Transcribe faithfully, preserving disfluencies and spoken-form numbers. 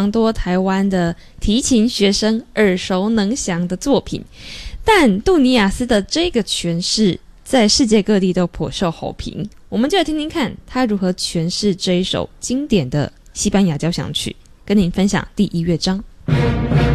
常多台湾的提琴学生耳熟能详的作品，但杜尼亚斯的这个诠释在世界各地都颇受好评。我们就来听听看他如何诠释这一首经典的西班牙交响曲，跟您分享第一乐章。